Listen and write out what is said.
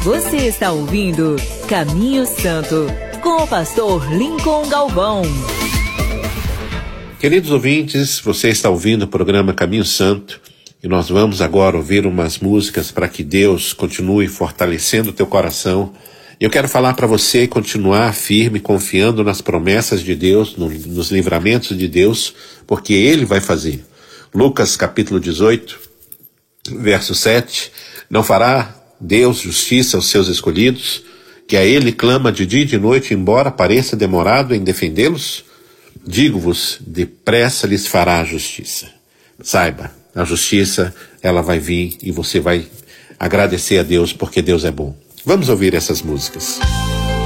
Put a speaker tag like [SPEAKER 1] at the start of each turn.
[SPEAKER 1] Você está ouvindo Caminho Santo, com o pastor Lincoln Galvão.
[SPEAKER 2] Queridos ouvintes, você está ouvindo o programa Caminho Santo e nós vamos agora ouvir umas músicas para que Deus continue fortalecendo o teu coração. Eu quero falar para você continuar firme, confiando nas promessas de Deus, nos livramentos de Deus, porque Ele vai fazer. Lucas capítulo 18, verso 7, não fará Deus justiça aos seus escolhidos, que a Ele clama de dia e de noite, embora pareça demorado em defendê-los? Digo-vos, depressa lhes fará a justiça. Saiba, a justiça, ela vai vir e você vai agradecer a Deus porque Deus é bom. Vamos ouvir essas músicas.